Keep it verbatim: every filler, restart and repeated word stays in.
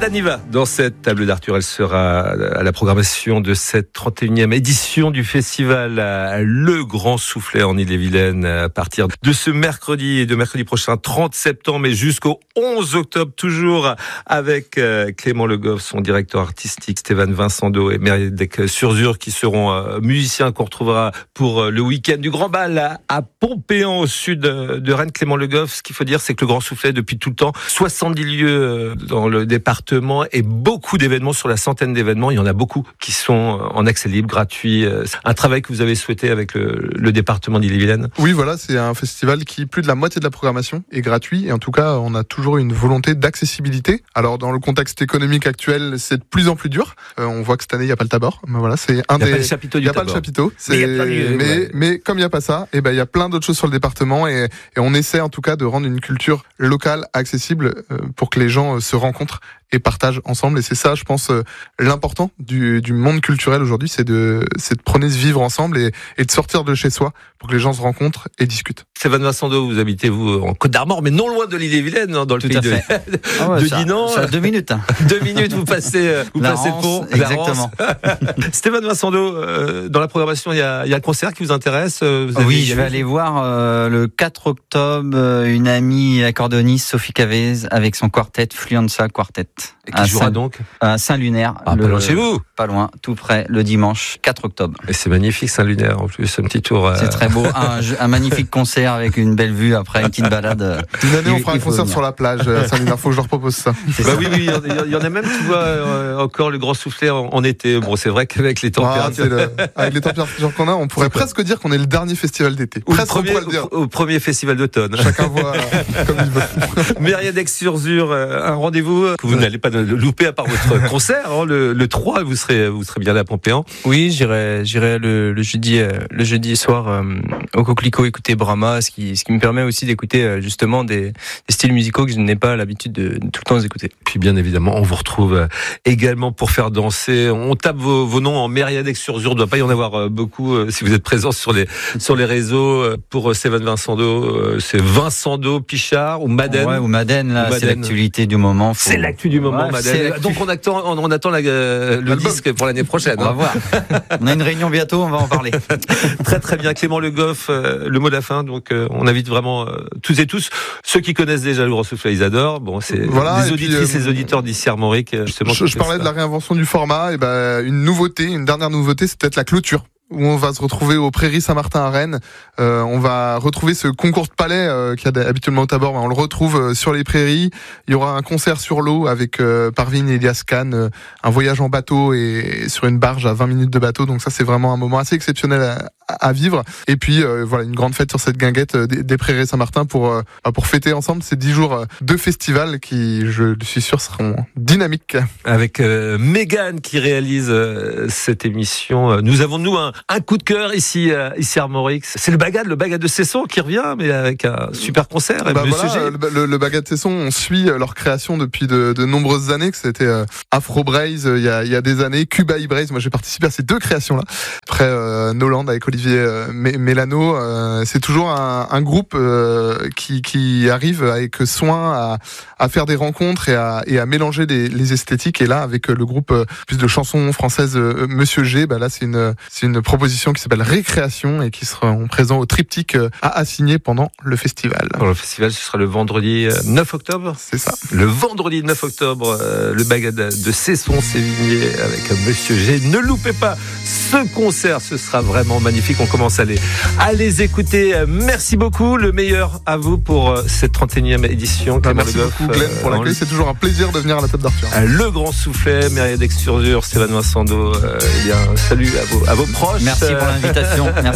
Daniva, dans cette table d'Arthur, elle sera à la programmation de cette trente et unième édition du festival Le Grand Soufflet en Ille-et-Vilaine à partir de ce mercredi et de mercredi prochain trente septembre et jusqu'au onze octobre, toujours avec Clément Le Goff, son directeur artistique, Stéphane Vincendo et Mériadec Surzur qui seront musiciens qu'on retrouvera pour le week-end du Grand Bal à Pompéan au sud de Rennes. Clément Le Goff, ce qu'il faut dire, c'est que Le Grand Soufflet, depuis tout le temps, soixante-dix lieux dans le département et beaucoup d'événements, sur la centaine d'événements. Il y en a beaucoup qui sont en accès libre, gratuit. Un travail que vous avez souhaité avec le, le département d'Ille-et-Vilaine. Oui, voilà, c'est un festival qui, plus de la moitié de la programmation est gratuit. Et en tout cas, on a toujours une volonté d'accessibilité. Alors, dans le contexte économique actuel, c'est de plus en plus dur. Euh, on voit que cette année, il n'y a pas le Tabor. Mais voilà, c'est un il n'y a des... pas le chapiteau du Il n'y a Tabor. pas le chapiteau. Mais, y a pas mais, de... ouais. mais comme il n'y a pas ça, eh ben, il y a plein d'autres choses sur le département. Et, et on essaie, en tout cas, de rendre une culture locale accessible euh, pour que les gens euh, se rencontrent et partagent ensemble. Et c'est ça, je pense, euh, l'important du, du monde culturel aujourd'hui, c'est de, c'est de prôner ce vivre ensemble et, et de sortir de chez soi pour que les gens se rencontrent et discutent. Stéphane Vincendo, vous habitez vous en Côte d'Armor, mais non loin de l'Ille-et-Vilaine, dans le Tout pays de, ah ouais, de ça, Dinan. Ça deux minutes. Deux minutes, vous passez, vous La passez Rance, le pont. exactement. Stéphane Vincendo, euh, dans la programmation, il y a, il y a un concert qui vous intéresse. Vous avez Oui, je vais aller voir euh, le quatre octobre euh, une amie accordéoniste, Sophie Cavez, avec son quartet Fluenza Quartet. Et qui jouera Saint, donc à Saint-Lunaire. Ah, le, pas loin chez vous. Pas loin, tout près, le dimanche quatre octobre. Et c'est magnifique, Saint-Lunaire, en plus, un petit tour. Euh... C'est très beau, un, un magnifique concert avec une belle vue après une petite balade. Une année, il, on fera un concert venir. sur la plage à Saint-Lunaire. Faut que je leur propose ça. Bah oui, oui, il y en a même qui voient euh, encore le Grand Soufflet en, en été. Bon, c'est vrai qu'avec les températures. Ah, le, avec les températures qu'on a, on pourrait presque dire qu'on est le dernier festival d'été. Ou Presque, le premier, on pourrait le dire. Au, au premier festival d'automne. Chacun voit comme il veut. Mériadec Surzur, un rendez-vous que vous n'allez pas louper à part votre concert. Hein, le, le trois, vous serez, vous serez bien là à Pompéan. Oui, j'irai, j'irai le, le jeudi, le jeudi soir euh, au Coquelicot écouter Brahma, ce qui, ce qui me permet aussi d'écouter euh, justement des, des styles musicaux que je n'ai pas l'habitude de, de tout le temps écouter. Puis bien évidemment, on vous retrouve également pour faire danser. On tape vos, vos noms en Mériadec Surzur. Il ne doit pas y en avoir beaucoup euh, si vous êtes présents sur les, sur les réseaux. Pour Stéphane Vincendo, euh, c'est Vincendo Pichard ou Madden. Ouais, ou Madden, là, ou Madden. C'est l'actualité du moment. Faut... C'est l'actu du moment, ouais, Madden. Donc on attend, on, on attend la, euh, le disque pour l'année prochaine. On va voir. On a une réunion bientôt, on va en parler. Très très bien, Clément Le Goff, euh, le mot de la fin. Donc euh, on invite vraiment euh, tous et tous ceux qui connaissent déjà Le Grand Soufflet, ils adorent. Bon, c'est voilà, les auditrices puis, et les auditeurs d'ici Armorique. Justement, je, je parlais ça. de la réinvention du format. Et ben une nouveauté, une dernière nouveauté, c'est peut-être la clôture, où on va se retrouver aux Prairies Saint-Martin à Rennes. Euh, on va retrouver ce concours de palais euh, qu'il y a habituellement au Tabor, mais on le retrouve euh, sur les prairies. Il y aura un concert sur l'eau avec euh, Parvin et Elias Kahn, euh, un voyage en bateau et, et sur une barge à vingt minutes de bateau. Donc ça, c'est vraiment un moment assez exceptionnel à, à vivre. Et puis euh, voilà, une grande fête sur cette guinguette euh, des, des Prairies Saint-Martin pour euh, pour fêter ensemble ces dix jours de festival qui, je suis sûr, seront dynamiques. Avec euh, Mégane qui réalise euh, cette émission. Nous avons nous un Un coup de cœur ici, euh, ici à Armorique. C'est le Bagad, le Bagad de Cesson qui revient, mais avec un super concert. Bah Monsieur voilà, G. le, le, le Bagad de Cesson, on suit leur création depuis de, de nombreuses années, que c'était euh, Afro Braise euh, il y a, il y a des années, Cuba Braise. Moi, j'ai participé à ces deux créations-là. Après euh, Noland avec Olivier euh, Mélano, euh, c'est toujours un, un groupe euh, qui, qui arrive avec soin à, à faire des rencontres et à, et à mélanger les, les esthétiques. Et là, avec le groupe euh, plus de chansons françaises, euh, Monsieur G, bah là, c'est une, c'est une proposition qui s'appelle Récréation et qui seront présents au triptyque à assigner pendant le festival. Pour le festival, ce sera le vendredi neuf octobre. C'est ça. Le vendredi neuf octobre, euh, le Bagad de Cesson-Sévigné avec Monsieur G. Ne loupez pas ce concert, ce sera vraiment magnifique. On commence à les, à les écouter. Merci beaucoup. Le meilleur à vous pour cette trente et unième édition. Bah, merci Le Goff, beaucoup Glenn pour l'accueil. C'est toujours un plaisir de venir à la table d'Arthur. Le Grand Soufflet, Mériadec Surzur, Stéphane Vincendo. Euh, eh bien, salut à vos, à vos proches. Merci pour l'invitation. Merci.